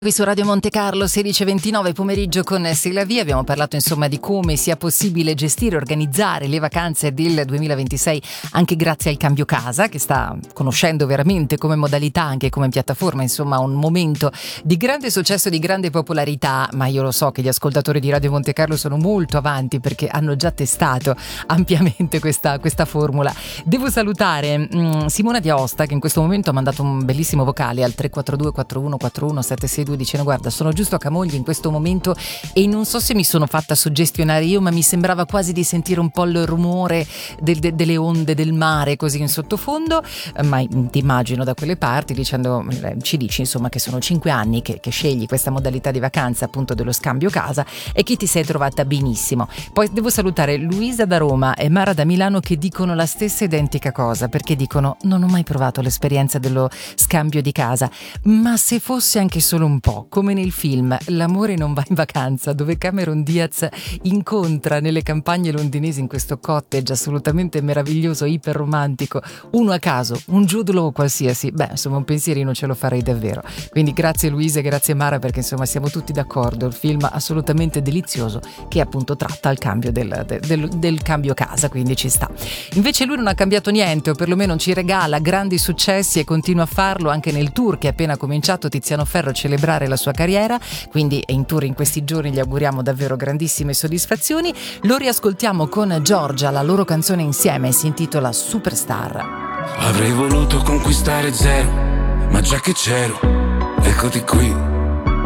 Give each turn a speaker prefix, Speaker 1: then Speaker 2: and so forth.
Speaker 1: Qui su Radio Monte Carlo 16:29 pomeriggio con Sila V. Abbiamo parlato insomma di come sia possibile gestire e organizzare le vacanze del 2026 anche grazie al cambio casa, che sta conoscendo veramente come modalità, anche come piattaforma, insomma un momento di grande successo, di grande popolarità. Ma io lo so che gli ascoltatori di Radio Monte Carlo sono molto avanti perché hanno già testato ampiamente questa formula. Devo salutare Simona di Aosta, che in questo momento ha mandato un bellissimo vocale al 342 4141 762 dicendo: guarda, sono giusto a Camogli in questo momento e non so se mi sono fatta suggestionare io, ma mi sembrava quasi di sentire un po' il rumore delle onde del mare così in sottofondo, ma ti immagino da quelle parti, dicendo, ci dici insomma che sono 5 anni che scegli questa modalità di vacanza appunto dello scambio casa e che ti sei trovata benissimo. Poi devo salutare Luisa da Roma e Mara da Milano, che dicono la stessa identica cosa, perché dicono: non ho mai provato l'esperienza dello scambio di casa, ma se fosse anche solo un po', come nel film L'amore non va in vacanza, dove Cameron Diaz incontra nelle campagne londinesi, in questo cottage assolutamente meraviglioso, iper romantico, uno a caso, un Jude Law qualsiasi, insomma un pensierino ce lo farei davvero. Quindi grazie Luisa e grazie Mara, perché insomma siamo tutti d'accordo, il film assolutamente delizioso che appunto tratta il cambio del cambio casa, quindi ci sta. Invece lui non ha cambiato niente, o perlomeno ci regala grandi successi e continua a farlo anche nel tour che è appena cominciato. Tiziano Ferro celebrare la sua carriera, quindi è in tour in questi giorni, gli auguriamo davvero grandissime soddisfazioni. Lo riascoltiamo con Giorgia, la loro canzone insieme si intitola Superstar.
Speaker 2: Avrei voluto conquistare zero, ma già che c'ero, eccoti qui.